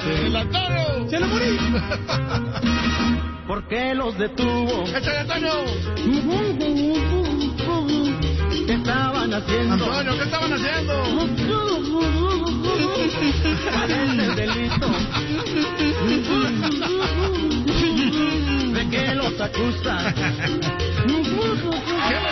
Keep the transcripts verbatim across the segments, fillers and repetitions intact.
¡El Antonio! ¡Se lo morí! ¿Por qué los detuvo? ¡Échale, Antonio! ¿Qué estaban haciendo? Antonio, ¿qué estaban haciendo? ¿Cuál es el delito? ¿De qué los acusan? ¡Qué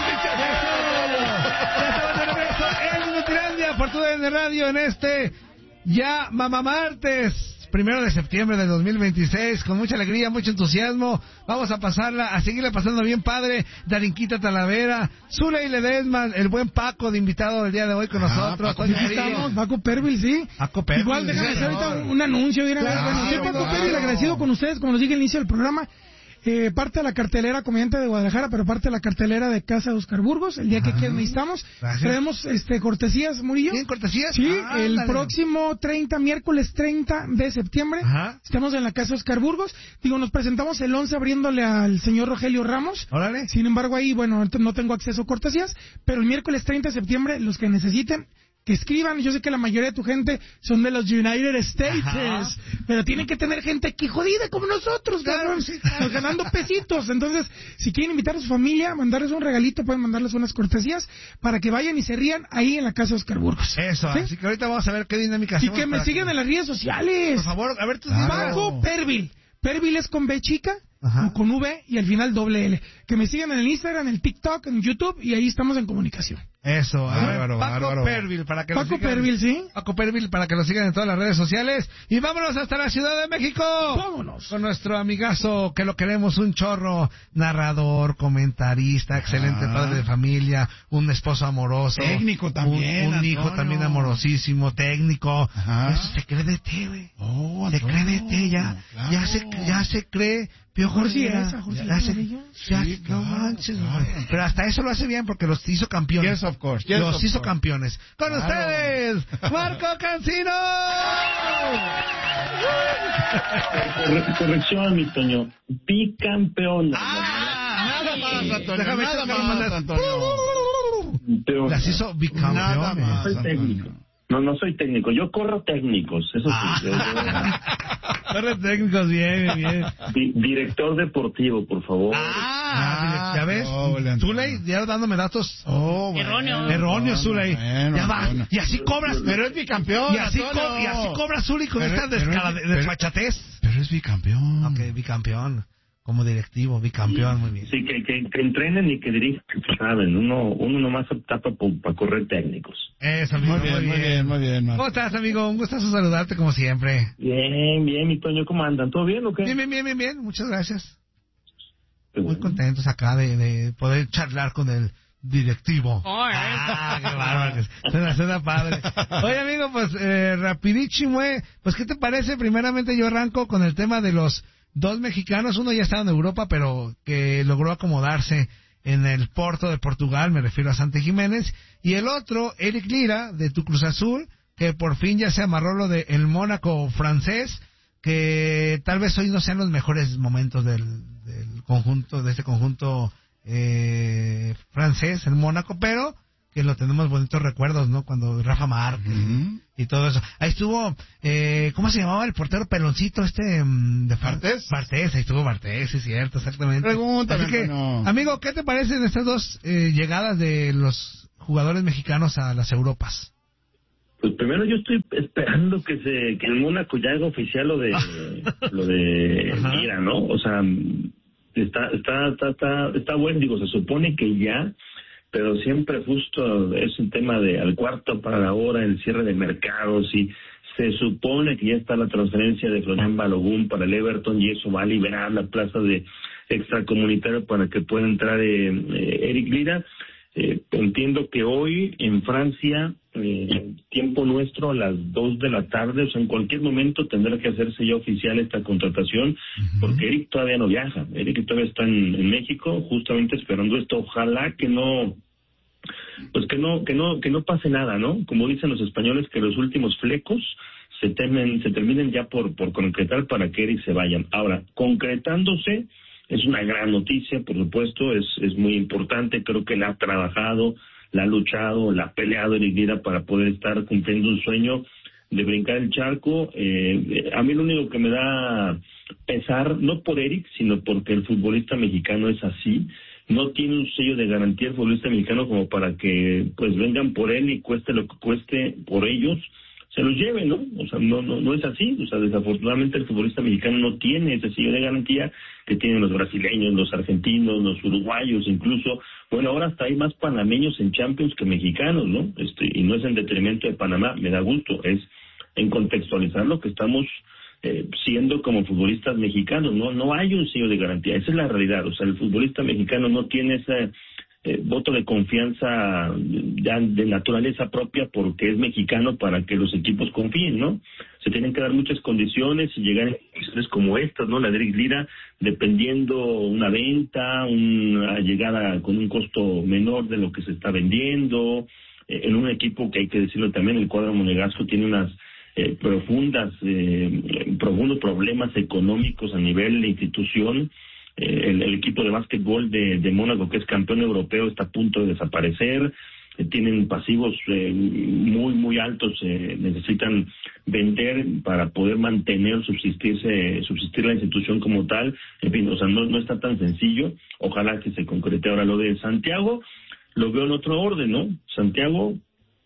En Nutilandia, por tu de radio, en este ya Mamá Martes, primero de septiembre de dos mil veintiséis, con mucha alegría, mucho entusiasmo. Vamos a pasarla, a seguirla pasando bien padre. Darinquita Talavera, Zuley Ledesma, el buen Paco de invitado del día de hoy con ah, nosotros. Paco, aquí estamos, Paco Pervil, sí. Paco Pervil. Igual déjame hacer ahorita un anuncio. Claro, bueno, soy Paco claro. Pervil, agradecido con ustedes, como nos dije al inicio del programa. Eh, parte de la cartelera comediante de Guadalajara, pero parte de la cartelera de Casa de Oscar Burgos, el día que quieran necesitamos. Traemos este, cortesías, Murillo. ¿Tienen cortesías? Sí, ah, el dale. próximo treinta, miércoles treinta de septiembre, Ajá. estamos en la Casa de Oscar Burgos. Digo, nos presentamos el once abriéndole al señor Rogelio Ramos. Órale. Sin embargo, ahí, bueno, no tengo acceso a cortesías, pero el miércoles treinta de septiembre, los que necesiten, que escriban. Yo sé que la mayoría de tu gente son de los United States, Ajá. pero tienen que tener gente aquí jodida como nosotros, cabrón, sí, claro. ganando pesitos. Entonces, si quieren invitar a su familia, mandarles un regalito, pueden mandarles unas cortesías para que vayan y se rían ahí en la Casa de Oscar Burgos. Eso, ¿sí? Así que ahorita vamos a ver qué dinámica hacemos. Y que me sigan que... en las redes sociales. Por favor, a ver tus claro. Paco Pervil. Pervil es con B chica, Ajá. con V y al final doble L. Que me sigan en el Instagram, en el TikTok, en YouTube y ahí estamos en comunicación. Eso, a ver, bárbaro, Paco bárbaro. Pervil para que Paco lo sigan. Pervil, sí. Paco Pervil para que lo sigan en todas las redes sociales. Y vámonos hasta la Ciudad de México. Vámonos. Con nuestro amigazo que lo queremos, un chorro, narrador, comentarista, excelente ah. padre de familia, un esposo amoroso. Técnico también. Un, un hijo también amorosísimo, técnico. Ajá. Eso se cree de té, güey. Oh, se cree de té, ya. Claro. Ya se, ya se cree. Piojo Jorge Rivera, esa, Jorge ya se, Rivera. ya, Sí, no claro, manches, claro. pero hasta eso lo hace bien porque los hizo campeones. Yes, of course. Yes, los of hizo course. campeones. Con Claro. ustedes, Marco Cancino. Corre- corrección, mi Toño. Bicampeón. Ah, nada más, Antonio. Déjame nada déjame más, mandar- Antonio. Pero Las hizo Nada bicampeones. más. soy técnico. No, no soy técnico. Yo corro técnicos. Eso sí. Ah. Yo- yo- Corre técnicos, bien, bien. Di- director deportivo, por favor. Ah, Ah, ya ves, doble, Zuley, ya dándome datos. Oh, bueno. Erróneo. Erróneo, Zuley. Bueno, Ya va, bueno. y así cobras. Pero es bicampeón, Y así, Antonio. co- y así cobra Zuley con Pero- esta pero- descara- pero- desfachatez. Pero es bicampeón. Ok, bicampeón. Como directivo, bicampeón, muy bien. Sí, que, que, que entrenen y que dirijan, saben. Uno, uno nomás tapa para correr técnicos. Eso, amigo, Muy bien, muy bien, muy bien, Marco. ¿Cómo estás, amigo? Un gustazo saludarte como siempre. Bien, bien, mi Toño, ¿cómo andan? ¿Todo bien o qué? Bien, bien, bien, bien, bien. Muchas gracias. Qué Muy bueno. contentos acá de, de poder charlar con el directivo. Oh, ¿eh? Ah, qué bárbaro. Suena, suena padre. Oye, amigo, pues eh, rapidísimo, eh. Pues, ¿qué te parece? Primeramente yo arranco con el tema de los dos mexicanos. Uno ya estaba en Europa, pero que logró acomodarse en el Porto de Portugal, me refiero a Santi Jiménez. Y el otro, Eric Lira, de tu Cruz Azul, que por fin ya se amarró lo de el Mónaco francés, que tal vez hoy no sean los mejores momentos del, del conjunto, de este conjunto eh, francés, el Mónaco, pero que lo tenemos bonitos recuerdos, ¿no? Cuando Rafa Márquez Uh-huh. y todo eso. Ahí estuvo, eh, ¿cómo se llamaba el portero peloncito este? mm, de ¿Bartés? Bartés, ahí estuvo Bartés, sí, cierto, exactamente. Pregúntame, Así que, Antonio. amigo, ¿qué te parecen estas dos eh, llegadas de los jugadores mexicanos a las Europas? Pues primero yo estoy esperando que se que el Mónaco ya haga oficial lo de lo de Ajá. Lira, ¿no? O sea, está está está está está bueno, digo, se supone que ya, pero siempre justo es un tema de al cuarto para la hora el cierre de mercados y se supone que ya está la transferencia de Florian Balogun para el Everton y eso va a liberar la plaza de extracomunitario para que pueda entrar eh, eh, Eric Lira. Eh, entiendo que hoy en Francia, eh, tiempo nuestro, a las dos de la tarde, o sea, en cualquier momento tendrá que hacerse ya oficial esta contratación, uh-huh. porque Eric todavía no viaja. Eric todavía está en, en México, justamente esperando esto. Ojalá que no, pues que no, que no, que no pase nada, ¿no? Como dicen los españoles, que los últimos flecos se temen, se terminen ya por, por concretar para que Eric se vaya. Ahora, concretándose, es una gran noticia, por supuesto, es es muy importante, creo que la ha trabajado, la ha luchado, la ha peleado Eric Lira para poder estar cumpliendo un sueño de brincar el charco. Eh, a mí lo único que me da pesar, no por Eric, sino porque el futbolista mexicano es así. No tiene un sello de garantía el futbolista mexicano como para que pues vengan por él y cueste lo que cueste por ellos, se los lleven, ¿no? O sea, no no no es así. O sea, desafortunadamente el futbolista mexicano no tiene ese sello de garantía que tienen los brasileños, los argentinos, los uruguayos, incluso. Bueno, ahora hasta hay más panameños en Champions que mexicanos, ¿no? Este, y no es en detrimento de Panamá, me da gusto, es en contextualizar lo que estamos eh, siendo como futbolistas mexicanos, ¿no? No hay un sello de garantía, esa es la realidad. O sea, el futbolista mexicano no tiene ese eh, voto de confianza ya de naturaleza propia porque es mexicano para que los equipos confíen, ¿no? Se tienen que dar muchas condiciones y llegar en condiciones como estas, ¿no? La de Eric Lira, dependiendo una venta, una llegada con un costo menor de lo que se está vendiendo, eh, en un equipo que hay que decirlo también, el cuadro monegasco tiene unas eh, profundas, eh, profundos problemas económicos a nivel de institución. Eh, el, el equipo de básquetbol de, de Mónaco, que es campeón europeo, está a punto de desaparecer. Eh, tienen pasivos eh, muy, muy altos, eh, necesitan vender para poder mantener, subsistirse, subsistir la institución como tal. En fin, o sea, no, no está tan sencillo. Ojalá que se concrete. Ahora lo de Santiago, lo veo en otro orden, ¿no? Santiago,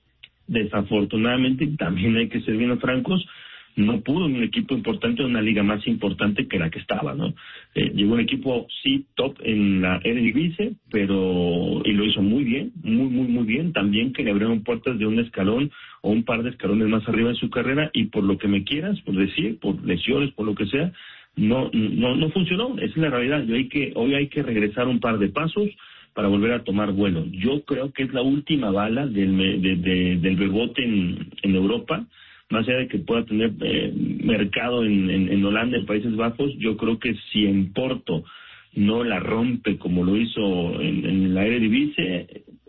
desafortunadamente, también hay que ser bien francos, no pudo en un equipo importante, en una liga más importante que la que estaba, ¿no? Eh, llegó un equipo, sí, top en la Eredivisie, pero, y lo hizo muy bien, muy, muy, muy bien, también que le abrieron puertas de un escalón o un par de escalones más arriba en su carrera, y por lo que me quieras, por decir, por lesiones, por lo que sea, no, no, no funcionó, esa es la realidad. Y hay que, hoy hay que regresar un par de pasos para volver a tomar vuelo. Yo creo que es la última bala del, de, de, del Bebote en, en Europa. Más allá de que pueda tener eh, mercado en, en, en Holanda, en Países Bajos, yo creo que si en Porto no la rompe como lo hizo en, en la Eredivisie,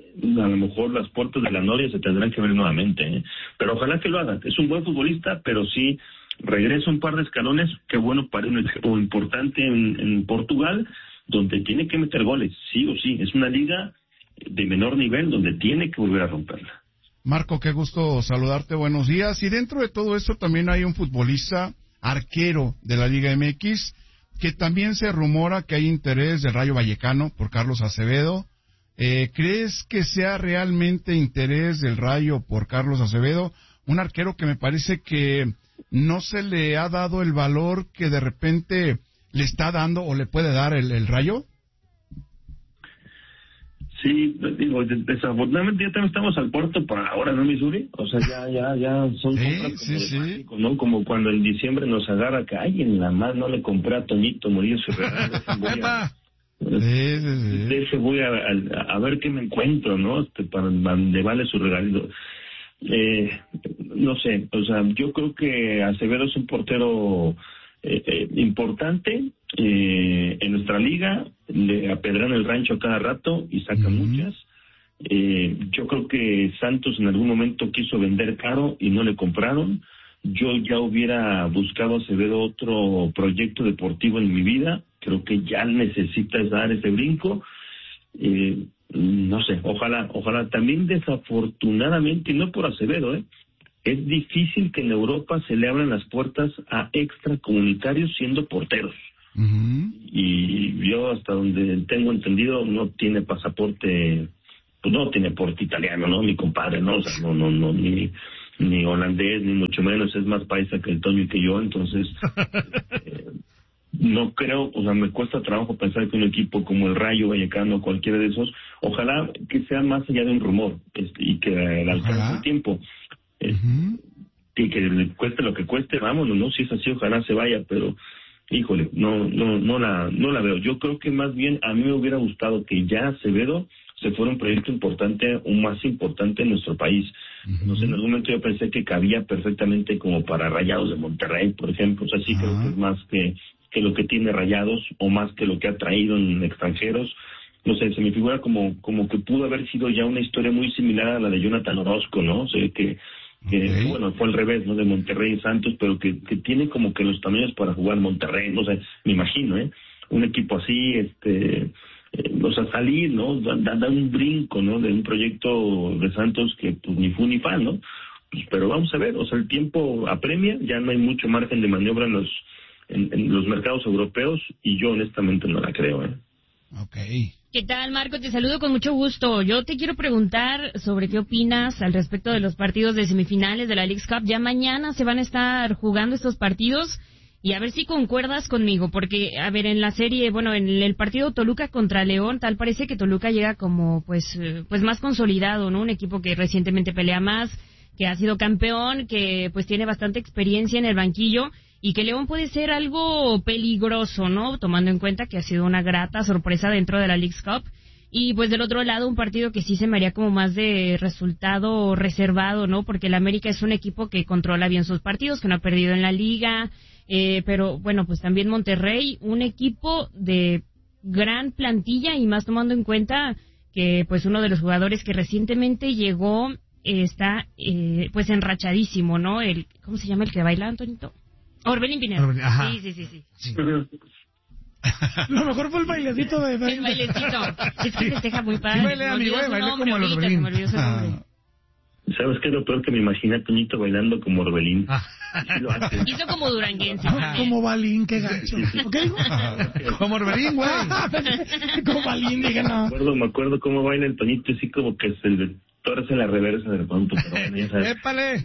a lo mejor las puertas de la Noria se tendrán que ver nuevamente, ¿eh? Pero ojalá que lo haga. Es un buen futbolista, pero sí regresa un par de escalones. Qué bueno para un equipo importante en, en Portugal, donde tiene que meter goles, sí o sí. Es una liga de menor nivel donde tiene que volver a romperla. Marco, qué gusto saludarte, buenos días. Y dentro de todo esto también hay un futbolista arquero de la Liga M X, que también se rumora que hay interés del Rayo Vallecano por Carlos Acevedo. Eh, ¿Crees que sea realmente interés del Rayo por Carlos Acevedo? Un arquero que me parece que no se le ha dado el valor que de repente le está dando o le puede dar el, el Rayo. Sí, digo, desafortunadamente ya también estamos al puerto para ahora, ¿no, Missouri? O sea, ya, ya, ya son sí, compras como sí, de sí. mágico, ¿no? Como cuando en diciembre nos agarra que, ay, en la más no le compré a Toñito Murillo su regalo. Sí, sí, sí. De ese voy a, a, a ver qué me encuentro, ¿no? Este, para donde vale su regalito. Eh, no sé, o sea, yo creo que Acevedo es un portero eh, eh, importante eh, en nuestra liga, le apedrean el rancho a cada rato y saca uh-huh. muchas. Eh, yo creo que Santos en algún momento quiso vender caro y no le compraron. Yo ya hubiera buscado a Acevedo otro proyecto deportivo en mi vida. Creo que ya necesitas dar ese brinco. Eh, no sé, ojalá, ojalá. También desafortunadamente, y no por Acevedo, ¿eh? es difícil que en Europa se le abran las puertas a extracomunitarios siendo porteros. Uh-huh. Y yo, hasta donde tengo entendido, no tiene pasaporte, pues no tiene porte italiano, ¿no? Mi compadre, ¿no? O sea, no, no, no, ni, ni holandés, ni mucho menos, es más paisa que el Toño y que yo, entonces, eh, no creo, o sea, me cuesta trabajo pensar que un equipo como el Rayo Vallecano, cualquiera de esos, ojalá que sea más allá de un rumor, este, y que le alcance el tiempo. Eh, uh-huh. Y que le cueste lo que cueste, vámonos, ¿no? Si es así, ojalá se vaya, pero híjole, no, no, no la, no la veo. Yo creo que más bien a mí me hubiera gustado que ya Acevedo se fuera un proyecto importante, un más importante en nuestro país. Uh-huh. No sé, en algún momento yo pensé que cabía perfectamente como para Rayados de Monterrey, por ejemplo. O sea, sí uh-huh. creo que es más que, que lo que tiene Rayados, o más que lo que ha traído en extranjeros. No sé, se me figura como, como que pudo haber sido ya una historia muy similar a la de Jonathan Orozco, ¿no? O sea, que, que okay. bueno, fue al revés, ¿no? De Monterrey y Santos, pero que, que tiene como que los tamaños para jugar Monterrey, no sé, me imagino, ¿eh? Un equipo así, este, eh, o sea, salir, ¿no? Dar da un brinco, ¿no? De un proyecto de Santos que pues ni fu ni fa, ¿no? pues, pero vamos a ver, o sea, el tiempo apremia, ya no hay mucho margen de maniobra en los en, en los mercados europeos y yo honestamente no la creo, ¿eh? Okay. ¿Qué tal, Marco? Te saludo con mucho gusto. Yo te quiero preguntar sobre qué opinas al respecto de los partidos de semifinales de la Leagues Cup. Ya mañana se van a estar jugando estos partidos y a ver si concuerdas conmigo, porque, a ver, en la serie, bueno, en el partido Toluca contra León, tal parece que Toluca llega como, pues, pues más consolidado, ¿no? Un equipo que recientemente pelea más, que ha sido campeón, que pues tiene bastante experiencia en el banquillo, y que León puede ser algo peligroso, ¿no? Tomando en cuenta que ha sido una grata sorpresa dentro de la Leagues Cup. Y pues del otro lado, un partido que sí se me haría como más de resultado reservado, ¿no? Porque el América es un equipo que controla bien sus partidos, que no ha perdido en la liga, eh, pero bueno, pues también Monterrey, un equipo de gran plantilla y más tomando en cuenta que pues uno de los jugadores que recientemente llegó eh, está eh, pues enrachadísimo, ¿no? El, ¿cómo se llama el que baila, Antonito? Orbelín Pineda. Orbelín, ajá. Sí, sí, sí, sí. Sí. Lo mejor fue el bailecito de... El bailecito. Es que festeja muy padre. Sí, bailé, Me amigo, olvidó su bailé nombre como el ahorita, Orbelín. se me olvidó su nombre. ¿Sabes qué es lo peor? Que me imaginé a Toñito bailando como Orbelín. Ah. Sí lo hace. Hizo como duranguense. Como Balín, qué gacho. ¿Ok, hijo? Como Orbelín, güey. Como Balín, dije, Me no. acuerdo, me acuerdo cómo baila el Toñito, así como que se le torce la reversa de pronto, pero bueno, ya sabes. ¡Épale!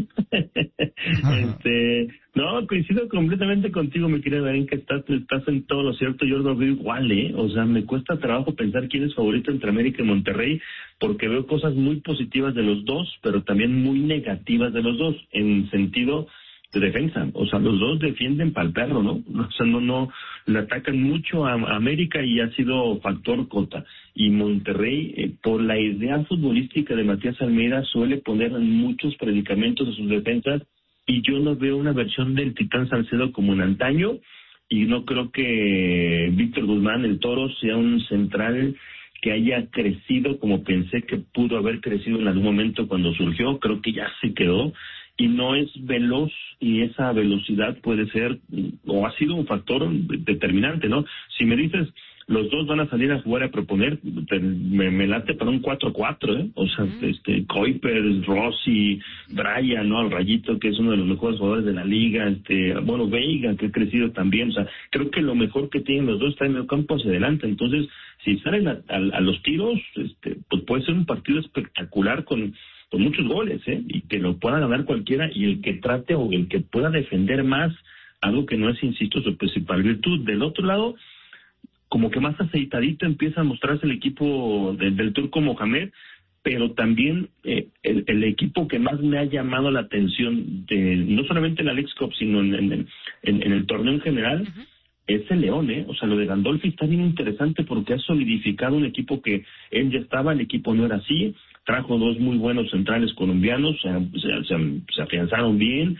este, no, coincido completamente contigo, mi querida Darín, que estás, estás en todo lo cierto. Yo lo veo igual, ¿eh? O sea, me cuesta trabajo pensar quién es favorito entre América y Monterrey, porque veo cosas muy positivas de los dos, pero también muy negativas de los dos, en sentido de defensa. O sea, los dos defienden para el perro, ¿no? O sea, no, no, le atacan mucho a América y ha sido factor cota. Y Monterrey, eh, por la idea futbolística de Matías Almeida, suele poner muchos predicamentos a sus defensas, y yo no veo una versión del Titán Salcedo como en antaño, y no creo que Víctor Guzmán, el Toro, sea un central que haya crecido como pensé que pudo haber crecido en algún momento cuando surgió. Creo que ya se quedó y no es veloz, y esa velocidad puede ser o ha sido un factor determinante, ¿no? Si me dices los dos van a salir a jugar, a proponer, te, me, me late para un cuatro cuatro, ¿eh? O sea, uh-huh. este Kuipers, Rossi, Brian, ¿no? Al Rayito, que es uno de los mejores jugadores de la liga, este, bueno, Veiga, que ha crecido también. O sea, creo que lo mejor que tienen los dos está en el campo hacia adelante. Entonces, si salen a, a, a los tiros, este, pues puede ser un partido espectacular con, con muchos goles, ¿eh? Y que lo pueda ganar cualquiera, y el que trate o el que pueda defender más, algo que no es, insisto, su principal virtud. Del otro lado, como que más aceitadito empieza a mostrarse el equipo de, del Turco Mohamed, pero también eh, el, el equipo que más me ha llamado la atención, de no solamente en la Leagues Cup, sino en, en, en, en el torneo en general, uh-huh. es el León, ¿eh? O sea, lo de Gandolfi está bien interesante porque ha solidificado un equipo que él ya estaba, el equipo no era así, trajo dos muy buenos centrales colombianos, se, se, se, se afianzaron bien,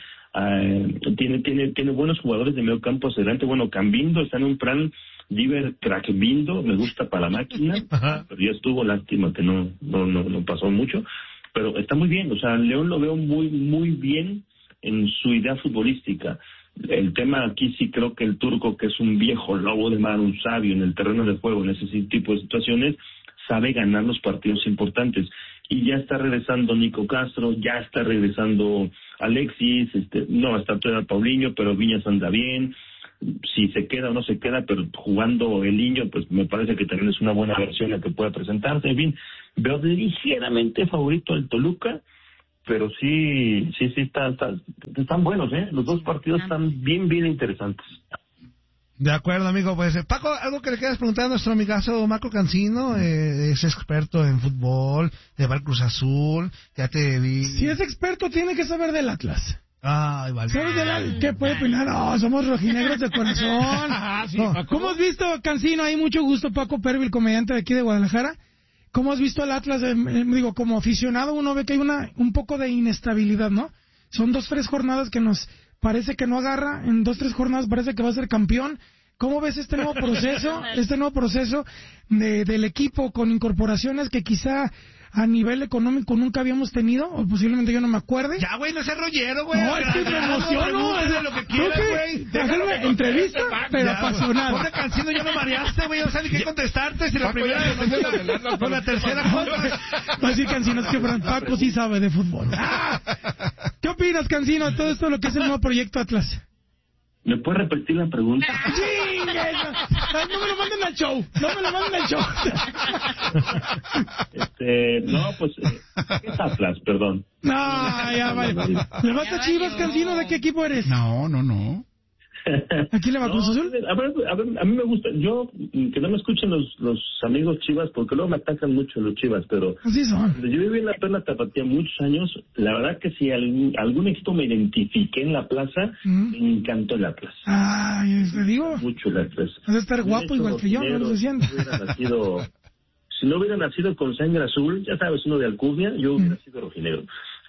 uh, tiene, tiene, tiene buenos jugadores de medio campo hacia adelante. Bueno, Cambindo está en un plan... Diver Crackbindo, me gusta para la máquina, pero ya estuvo, lástima que no, no, no, no pasó mucho, pero está muy bien. O sea, León lo veo muy, muy bien en su idea futbolística. El tema aquí sí creo que el Turco, que es un viejo lobo de mar, un sabio en el terreno de juego, en ese tipo de situaciones, sabe ganar los partidos importantes. Y ya está regresando Nico Castro, ya está regresando Alexis, este, no está todavía Paulinho, pero Viñas anda bien. Si se queda o no se queda, pero jugando el niño, pues me parece que también es una buena versión la que pueda presentarse. En fin, veo ligeramente favorito al Toluca, pero sí, sí, sí, está, está, están buenos, ¿eh? Los dos partidos están bien, bien interesantes. De acuerdo, amigo. Pues, eh, Paco, algo que le quieras preguntar a nuestro amigazo Marco Cancino, eh, es experto en fútbol, de Val Cruz Azul, ya te vi. Si es experto, tiene que saber del Atlas. Ay, vale. ¿Sabes de la, qué puede opinar? No, somos rojinegros de corazón. sí, no. Paco. ¿Cómo has visto, Cancino? Hay mucho gusto, Paco Pervil, comediante de aquí de Guadalajara. ¿Cómo has visto al Atlas? Eh, digo, como aficionado uno ve que hay una un poco de inestabilidad, ¿no? Son dos, tres jornadas que nos parece que no agarra, en dos, tres jornadas parece que va a ser campeón. ¿Cómo ves este nuevo proceso, este nuevo proceso de, del equipo con incorporaciones que quizá a nivel económico nunca habíamos tenido, o posiblemente yo no me acuerde? Ya, güey, no seas rollero, güey. No, es que me emociono. Es lo que quieras, güey. Déjame, entrevista, pero Ya, apasionada. Ponte Cancino, ya lo mareaste, güey. No sé ni qué contestarte. Si la Paco, primera ya vez no con, con la tercera cosa. Va a decir Cancino, es que Fran Paco sí sabe de fútbol. Ah. ¿Qué opinas, Cancino, de todo esto, lo que es el nuevo proyecto Atlas? ¿Me puedes repetir la pregunta? ¡Chingue! Ay, no me lo manden al show, no me lo manden al show. Este, no, pues, eh, ¿qué es Atlas? Perdón. No, ya vale. ¿Le vas a Chivas, Cancino? ¿De qué equipo eres? No, no, no. ¿A quién le va, Cruz Azul? A ver, a ver, a mí me gusta, yo, que no me escuchen los, los amigos Chivas, porque luego me atacan mucho los Chivas, pero Así son. yo viví en la plena Tapatía muchos años, la verdad que si algún, algún equipo me identifiqué en la plaza, ¿Mm? me encantó el Atlas. Ay, te digo, Mucho el Atlas. has de estar guapo igual que yo, no lo siento. Si hubiera nacido, si no hubiera nacido con sangre azul, ya sabes, uno de Alcubia, yo hubiera sido rojinegro.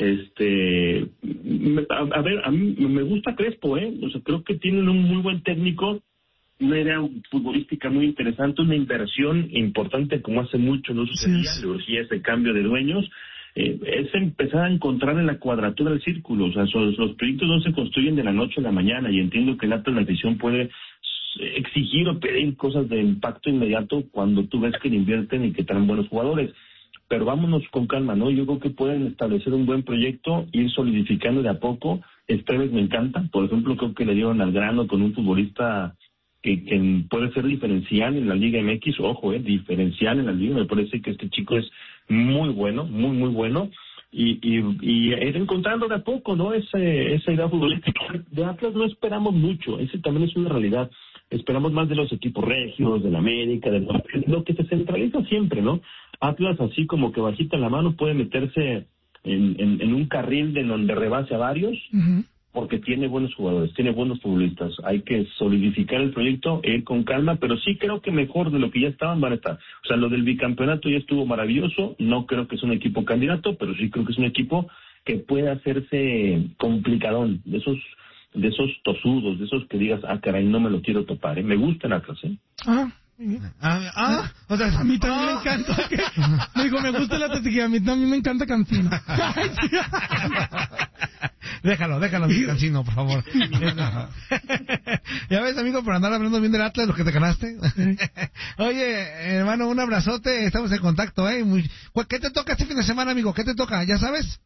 Este, me, a, a ver, a mí me gusta Crespo, ¿eh? O sea, creo que tienen un muy buen técnico, una idea futbolística muy interesante, una inversión importante como hace mucho no sucedía, Sí, sí. le urgía ese cambio de dueños. Eh, es empezar a encontrar en la cuadratura del círculo, o sea, los, los proyectos no se construyen de la noche a la mañana, y entiendo que la transición puede exigir o pedir cosas de impacto inmediato cuando tú ves que le invierten y que traen buenos jugadores. Pero vámonos con calma, ¿no? Yo creo que pueden establecer un buen proyecto, ir solidificando de a poco. Esteves me encanta, por ejemplo, creo que le dieron al grano con un futbolista que, que puede ser diferencial en la Liga M X, ojo, eh, diferencial en la Liga, me parece que este chico es muy bueno, muy, muy bueno, y, y, y ir encontrando de a poco, ¿no? Ese, esa idea futbolística. De Atlas no esperamos mucho, ese también es una realidad. Esperamos más de los equipos regios, de la América, de lo, lo que se centraliza siempre, ¿no? Atlas, así como que bajita la mano, puede meterse en, en, en un carril de donde rebase a varios, Uh-huh. porque tiene buenos jugadores, tiene buenos futbolistas. Hay que solidificar el proyecto, ir con calma, pero sí creo que mejor de lo que ya estaban van a estar. O sea, lo del bicampeonato ya estuvo maravilloso, no creo que es un equipo candidato, pero sí creo que es un equipo que puede hacerse complicadón, de esos de esos tosudos, de esos que digas, ah, caray, no me lo quiero topar, ¿eh? Me gusta el Atlas, ¿eh? Ah, muy bien. Ah, ah, o sea, A mí también me encanta. ¿Qué? Me dijo, me gusta la tequila, a mí también me encanta Cancino. Déjalo, déjalo, Cancino, por favor. Ya ves, amigo, por andar hablando bien del Atlas, lo que te ganaste. Oye, hermano, un abrazote, estamos en contacto, ¿eh? Muy... ¿Qué te toca este fin de semana, amigo? ¿Qué te toca? ¿Ya sabes?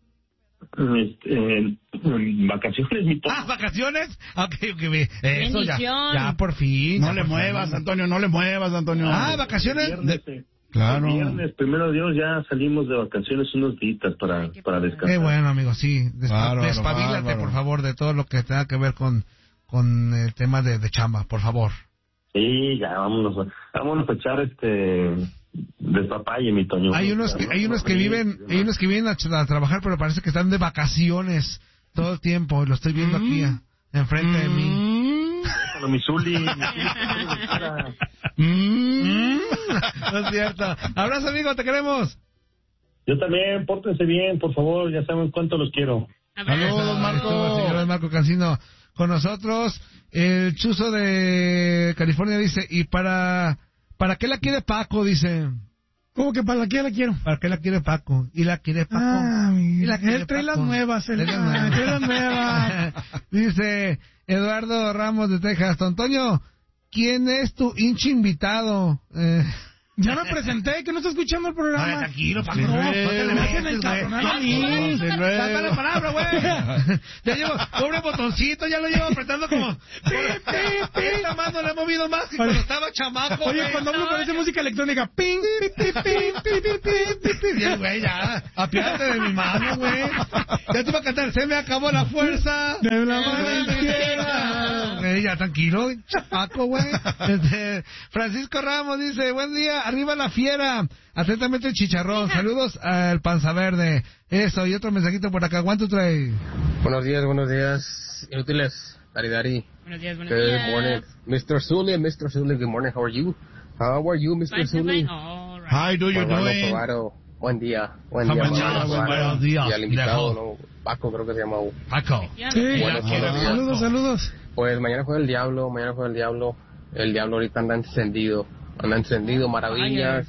Este, eh, vacaciones, mi Ah, ¿vacaciones? Ok, ok, bien. Eso ya, Bendición. ya por fin. No ya le por muevas, fin. Antonio, no le muevas, Antonio. Ah, vacaciones. viernes, eh. Claro. El viernes, primero Dios, ya salimos de vacaciones unos días para, Ay, qué para padre. descansar. Qué bueno, amigo, sí. Despa- Bárbaro, despabilate, bárbaro. por favor, de todo lo que tenga que ver con, con el tema de, de chamba, por favor. Sí, ya, vámonos, vámonos a echar este despapalle, mi Toño. Hay unos que, hay unos que viven, hay unos que vienen a, ch- a trabajar, pero parece que están de vacaciones todo el tiempo. Lo estoy viendo aquí, a- enfrente de mí. Mm. Déjalo, mi Zuli, mi Zuli, Mm. No es cierto. Abrazo, amigo, te queremos. Yo también, pórtense bien, por favor, ya saben cuánto los quiero. Saludos, Marco. Estuvo el señor Marco Cancino con nosotros. El chuzo de California dice, ¿y para para qué la quiere Paco? Dice, ¿Cómo que para qué la quiero? ¿para qué la quiere Paco? ¿Y la quiere Paco? Ah, mi- ¿Y la quiere él trae las Paco? nuevas, él Trae las ah, nuevas. trae las nuevas. Dice Eduardo Ramos de Texas. Don Antonio, ¿quién es tu hincha invitado? Eh, Ya me presenté, que no está escuchando el Ay, programa. tranquilo, Paco. Sí, No, güey. no te le Me hacen metes, el güey. cabronal a No, mí. no, Sí, güey. Dame la palabra, güey. Ya llevo, pobre botoncito, ya lo llevo apretando como... Esta mano le he movido más que cuando estaba chamaco, Oye, güey. cuando hablo con esa música electrónica, ping, pi, pi, pi, pi, pi, pi, pi, Sí, güey, ya, apiádate de mi mano, güey. Ya te iba a cantar, se me acabó la fuerza. de la mano izquierda. Güey, ya tranquilo, chapaco, güey. Este, Francisco Ramos dice, buen día, arriba la fiera. Atentamente el chicharrón. Saludos al Panza Verde. Eso, y otro mensajito por acá. One, two, three. Buenos días, buenos días. Inútiles. Dari, Dari. Buenos días, buenos Good días. morning. mister Zully, mister Zully, good morning. How are you? How are you, mister Fine, fine, Zully? fine. All right. How do you Orlando doing? Ferraro. Buen día. Buen Ah, día, buen día, Orlando buen Ferraro. buenos días, Y al invitado, viejo. ¿no? Paco, creo que se llama. Paco. Ya, Sí, ya, Buenos ya. días. saludos, saludos. Pues mañana juega el Diablo, mañana juega el Diablo. El Diablo ahorita anda encendido. Anda encendido, maravillas.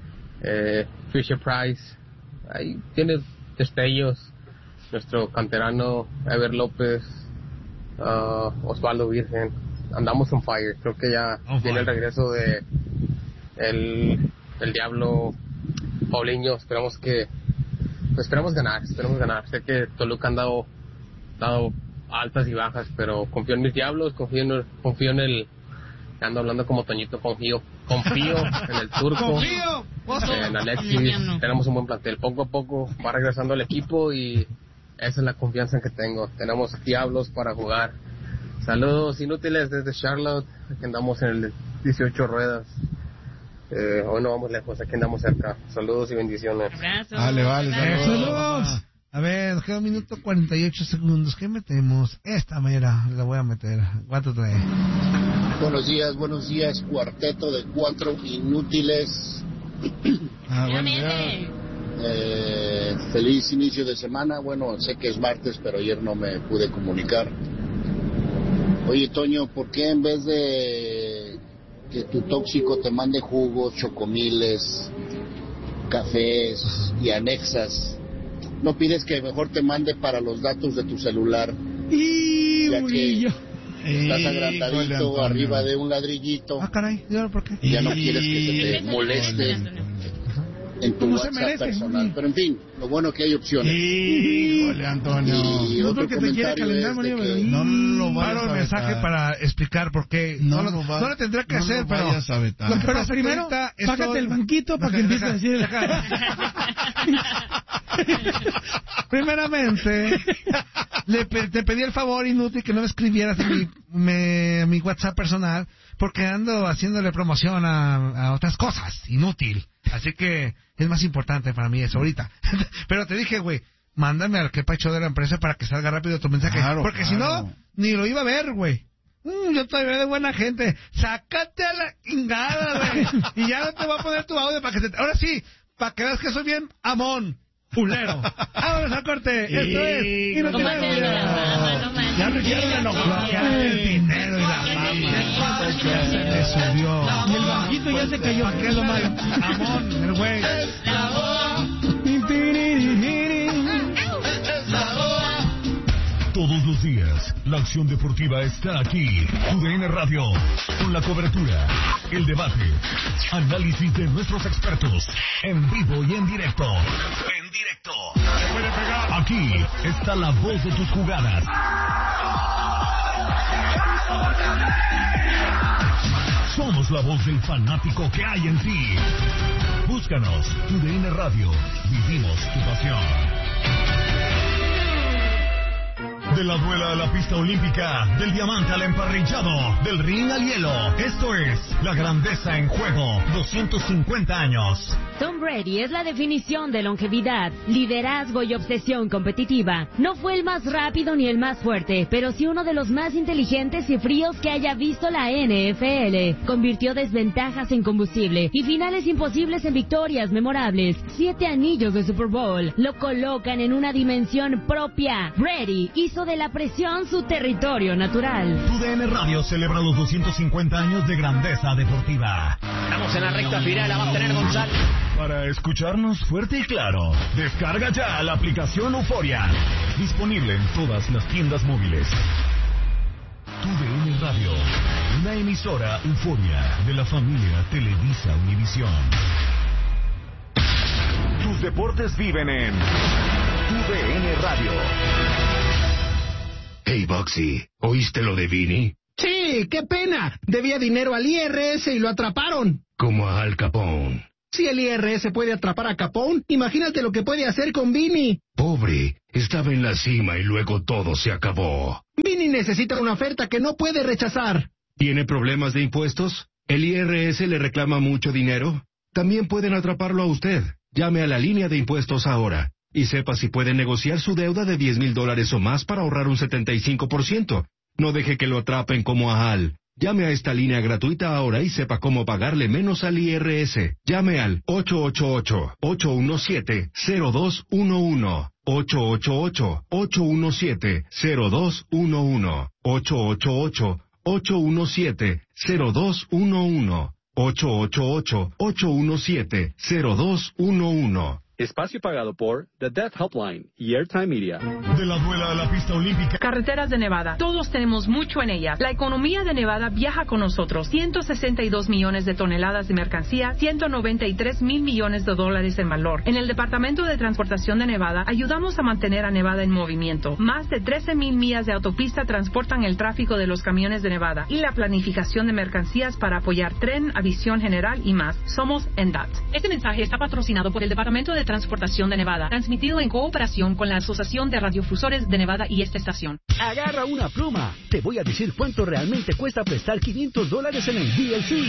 Eh, Fisher Price. Ahí tiene destellos. Nuestro canterano Ever López. ah, Osvaldo Virgen. andamos on fire. Creo que ya On viene el fire. regreso de el, el Diablo Paulinho. Esperamos que pues esperamos ganar, esperamos ganar. Sé que Toluca han dado, dado altas y bajas, pero confío en mis Diablos, confío en el, confío en el ando hablando como Toñito, confío, confío en el Turco, ¡Confío! ¡Oso! en Alexis. Emiliano. Tenemos un buen plantel, poco a poco va regresando el equipo y esa es la confianza que tengo. Tenemos Diablos para jugar. Saludos inútiles desde Charlotte, aquí andamos en el dieciocho ruedas. Eh, hoy no vamos lejos, aquí andamos cerca. Saludos y bendiciones. Abrazo. Vale, vale, Abrazo. saludos. ¡Saludos! A ver, nos queda un minuto cuarenta y ocho segundos. ¿Qué metemos? Esta mera la voy a meter. ¿Cuánto trae? Buenos días, buenos días, cuarteto de cuatro inútiles. Ah, Ya bueno, ya. mete. Eh, feliz inicio de semana. Bueno, sé que es martes, pero ayer no me pude comunicar. Oye, Toño, ¿por qué en vez de que tu tóxico te mande jugos, chocomiles, cafés y anexas, no pides que mejor te mande para los datos de tu celular? Y Ya que- Murillo. Estás Híjole, agrandadito Antonio. arriba de un ladrillito. Ah, caray. ¿Y ahora por qué? Ya no quieres que se te Híjole, moleste Antonio. en tu Como se WhatsApp merece, personal. Murillo. Pero en fin, lo bueno que hay opciones. Híjole, Antonio. Y No otro porque te quiera comentario calentar, es de Murillo, que pero- No lo vayas Paro el a mensaje vetar. para explicar por qué. No, No lo, lo va- no lo tendrá que no hacer, lo pero. vayas a vetar. Lo que Pero pasa primero, ahorita estoy- bájate el banquito para que empieces a decir. Primeramente, le pe- te pedí el favor inútil que no me escribieras en mi, me- mi WhatsApp personal, porque ando haciéndole promoción a, a otras cosas, inútil. Así que es más importante para mí eso ahorita. Pero te dije, güey, mándame al que pacho de la empresa para que salga rápido tu mensaje. Claro, porque si claro. no, ni lo iba a ver, güey. Mm, yo todavía de buena gente. Sácate a la chingada, güey. Y ya no te voy a poner tu audio para que te... Ahora sí, para que veas que soy bien amón. Fulero. Vámonos al corte. Esto es. Y no No manches, la fama, no manches. Ya me quiero enojar. Bloqueaste el dinero y la fama. Ya se me subió. Y el banquito ya se cayó. ¿Para qué es lo malo? Amón, el güey. Todos los días, la acción deportiva está aquí. U D N Radio, con la cobertura, el debate, análisis de nuestros expertos, en vivo y en directo. En directo. Aquí está la voz de tus jugadas. Somos la voz del fanático que hay en ti. Búscanos, U D N Radio, vivimos tu pasión. De la duela a la pista olímpica, del diamante al emparrillado, del ring al hielo. Esto es La Grandeza en Juego, doscientos cincuenta años. Tom Brady es la definición de longevidad, liderazgo y obsesión competitiva. No fue el más rápido ni el más fuerte, pero sí uno de los más inteligentes y fríos que haya visto la N F L. Convirtió desventajas en combustible y finales imposibles en victorias memorables. Siete anillos de Super Bowl lo colocan en una dimensión propia. Brady hizo de la presión su territorio natural. U D N Radio celebra los doscientos cincuenta años de grandeza deportiva. Estamos en la recta final, la va a tener González. Para escucharnos fuerte y claro, descarga ya la aplicación Euforia. Disponible en todas las tiendas móviles. U D N Radio, una emisora Euforia de la familia Televisa Univisión. Tus deportes viven en U D N Radio. Hey, Boxy, ¿oíste lo de Vini? Sí, qué pena. Debía dinero al I R S y lo atraparon. Como a Al Capone. Si el I R S puede atrapar a Capone, imagínate lo que puede hacer con Vini. Pobre, estaba en la cima y luego todo se acabó. Vini necesita una oferta que no puede rechazar. ¿Tiene problemas de impuestos? ¿El I R S le reclama mucho dinero? También pueden atraparlo a usted. Llame a la línea de impuestos ahora y sepa si puede negociar su deuda de diez mil dólares o más para ahorrar un setenta y cinco por ciento. No deje que lo atrapen como a Al. Llame a esta línea gratuita ahora y sepa cómo pagarle menos al I R S. Llame al ocho ocho ocho, ocho uno siete, cero dos uno uno. ocho ocho ocho, ocho uno siete, cero dos uno uno. ocho ocho ocho, ocho uno siete, cero dos uno uno. ocho ocho ocho, ocho uno siete, cero dos uno uno. Espacio pagado por The Deaf Helpline y Airtime Media. De la duela a la pista olímpica. Carreteras de Nevada. Todos tenemos mucho en ellas. La economía de Nevada viaja con nosotros. ciento sesenta y dos millones de toneladas de mercancía, ciento noventa y tres mil millones de dólares en valor. En el Departamento de Transportación de Nevada, ayudamos a mantener a Nevada en movimiento. Más de trece mil millas de autopista transportan el tráfico de los camiones de Nevada y la planificación de mercancías para apoyar tren, aviación general y más. Somos N D O T. Este mensaje está patrocinado por el Departamento de Transportación de Nevada, transmitido en cooperación con la Asociación de Radiofusores de Nevada y esta estación. Agarra una pluma. Te voy a decir cuánto realmente cuesta prestar quinientos dólares en el D L C.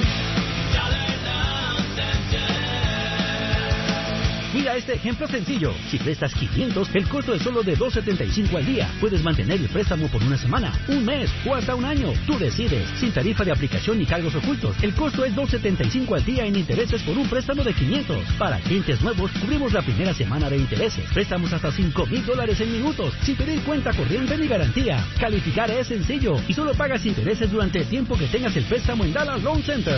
Mira este ejemplo sencillo. Si prestas quinientos, el costo es solo de dos setenta y cinco al día. Puedes mantener el préstamo por una semana, un mes o hasta un año. Tú decides. Sin tarifa de aplicación ni cargos ocultos. El costo es dos setenta y cinco al día en intereses por un préstamo de quinientos. Para clientes nuevos, cubrimos la primera semana de intereses. Préstamos hasta cinco mil dólares en minutos, sin pedir cuenta corriente ni garantía. Calificar es sencillo y solo pagas intereses durante el tiempo que tengas el préstamo en Dallas Loan Center.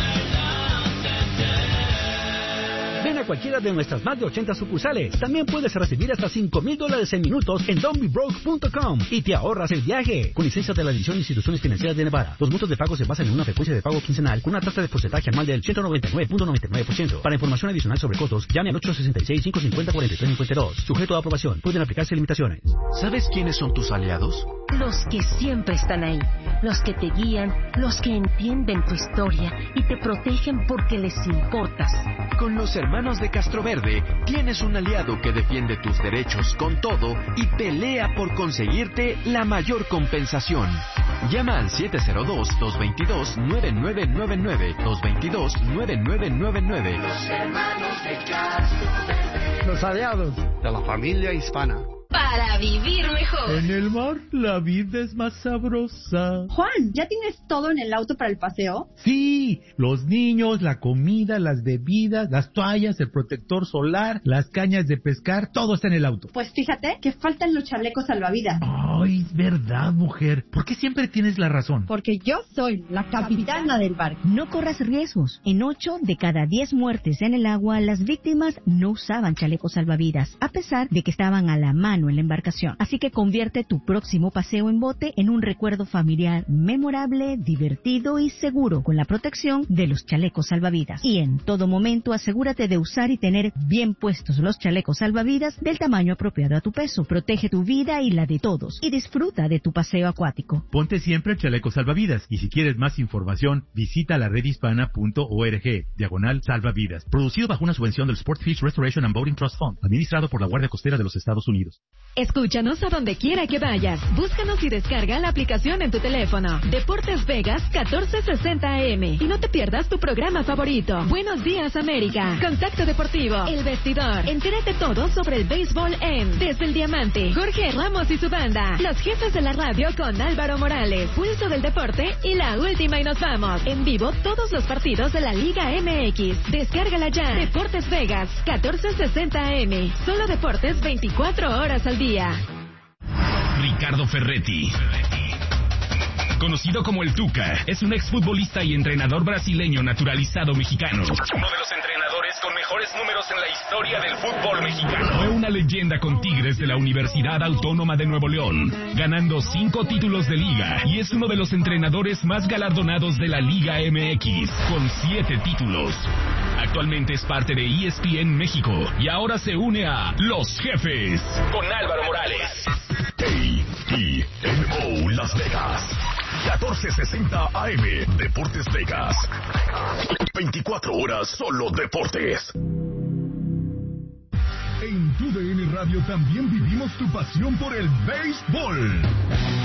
Ven a cualquiera de nuestras más de ochenta sucursales. También puedes recibir hasta cinco mil dólares en minutos en don't be broke punto com y te ahorras el viaje. Con licencia de la División de Instituciones Financieras de Nevada. Los montos de pago se basan en una frecuencia de pago quincenal con una tasa de porcentaje anual del ciento noventa y nueve punto noventa y nueve por ciento. Para información adicional sobre costos, llame al ocho sesenta y seis, cinco cincuenta, cuarenta y tres cincuenta y dos. Sujeto a aprobación. Pueden aplicarse limitaciones. ¿Sabes quiénes son tus aliados? Los que siempre están ahí. Los que te guían, los que entienden tu historia y te protegen porque les importas. Con los hermanos de Castro Verde, tienes un aliado que defiende tus derechos con todo y pelea por conseguirte la mayor compensación. Llama al siete cero dos, dos dos dos, nueve nueve nueve nueve, dos dos dos, nueve nueve nueve nueve. Los hermanos de Castro Verde. Los aliados de la familia hispana. Para vivir mejor. En el mar la vida es más sabrosa. Juan, ¿ya tienes todo en el auto para el paseo? Sí, los niños, la comida, las bebidas, las toallas, el protector solar, las cañas de pescar, todo está en el auto. Pues fíjate que faltan los chalecos salvavidas. Ay, es verdad, mujer. ¿Por qué siempre tienes la razón? Porque yo soy la capitana del barco. No corras riesgos. En ocho de cada diez muertes en el agua, las víctimas no usaban chalecos salvavidas, a pesar de que estaban a la mano en la embarcación. Así que convierte tu próximo paseo en bote en un recuerdo familiar memorable, divertido y seguro con la protección de los chalecos salvavidas. Y en todo momento asegúrate de usar y tener bien puestos los chalecos salvavidas del tamaño apropiado a tu peso. Protege tu vida y la de todos y disfruta de tu paseo acuático. Ponte siempre el chaleco salvavidas y si quieres más información visita la red hispana punto org diagonal salvavidas. Producido bajo una subvención del Sport Fish Restoration and Boating Trust Fund, administrado por la Guardia Costera de los Estados Unidos. Escúchanos a donde quiera que vayas. Búscanos y descarga la aplicación en tu teléfono. Deportes Vegas catorce sesenta A M. Y no te pierdas tu programa favorito. Buenos días, América. Contacto Deportivo. El Vestidor. Entérate todo sobre el béisbol en Desde el Diamante. Jorge Ramos y su banda. Los jefes de la radio con Álvaro Morales. Pulso del Deporte y la última y nos vamos. En vivo todos los partidos de la Liga M X. Descárgala ya. Deportes Vegas catorce sesenta A M. Solo deportes veinticuatro horas al día. Ricardo Ferretti, conocido como el Tuca, es un exfutbolista y entrenador brasileño naturalizado mexicano. Uno de los entrenadores con mejores números en la historia del fútbol mexicano. Fue una leyenda con Tigres de la Universidad Autónoma de Nuevo León, ganando cinco títulos de liga, y es uno de los entrenadores más galardonados de la Liga M X, con siete títulos. Actualmente es parte de E S P N México y ahora se une a Los Jefes con Álvaro Morales. A T N O Las Vegas, catorce sesenta A M, Deportes Vegas. veinticuatro horas solo deportes. En tu D N Radio también vivimos tu pasión por el béisbol.